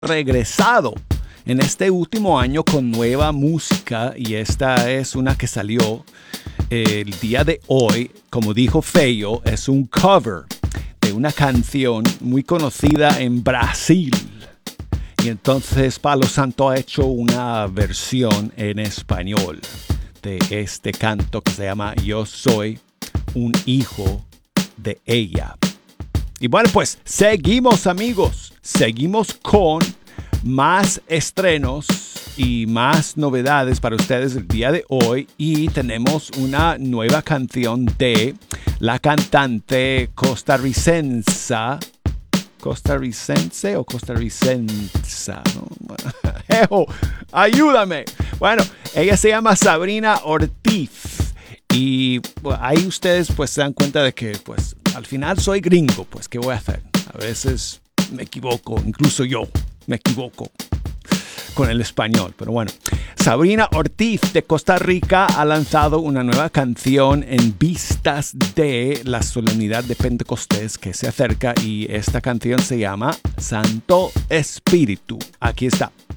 regresado en este último año con nueva música y esta es una que salió el día de hoy. Como dijo Feyo, es un cover de una canción muy conocida en Brasil. Y entonces Palo Santo ha hecho una versión en español de este canto que se llama Yo soy un hijo de ella. Y bueno, pues seguimos, amigos. Seguimos con más estrenos y más novedades para ustedes el día de hoy. Y tenemos una nueva canción de la cantante costarricense o costarricensa, ¿no? Ejo, ayúdame. Bueno, ella se llama Sabrina Ortiz. Y pues, ahí ustedes pues se dan cuenta de que pues al final soy gringo. Pues ¿qué voy a hacer? A veces me equivoco, incluso yo me equivoco con el español. Pero bueno, Sabrina Ortiz de Costa Rica ha lanzado una nueva canción en vistas de la solemnidad de Pentecostés que se acerca y esta canción se llama Santo Espíritu. Aquí está.